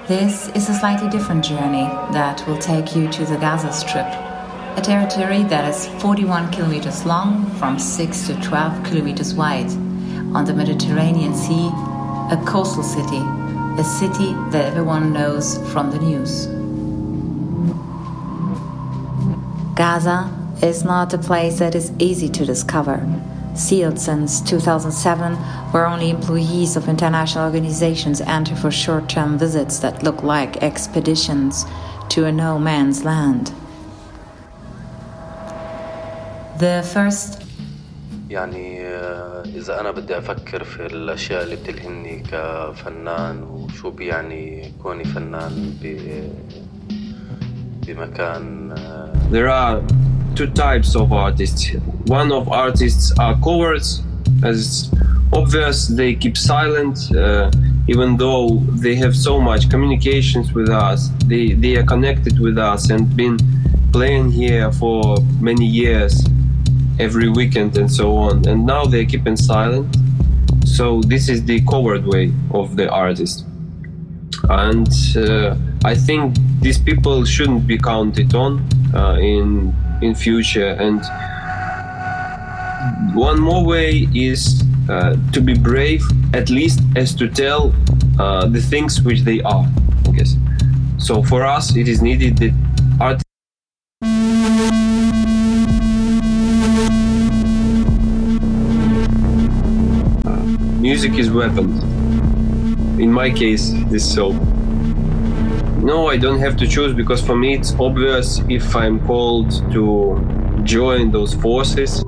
This is a slightly different journey that will take you to the Gaza Strip, a territory that is 41 kilometers long from 6 to 12 kilometers wide, on the Mediterranean Sea, a coastal city, a city that everyone knows from the news. Gaza is not a place that is easy to discover. Sealed since 2007, where only employees of international organizations enter for short-term visits that look like expeditions to a no-man's land. The first يعني إذا أنا بدي أفكر في الأشياء اللي بتلهمني كفنان وشو بيعني كوني فنان بمكان. There are two types of artists. One of artists are cowards, as obvious they keep silent, even though they have so much communications with us. They are connected with us and been playing here for many years, every weekend and so on. And now they're keeping silent. So this is the coward way of the artist. And I think these people shouldn't be counted on in future. And one more way is to be brave, at least as to tell the things which they are, I guess. So for us, it is needed that art. Music is weapon. In my case, this is so. No, I don't have to choose, because for me it's obvious if I'm called to join those forces.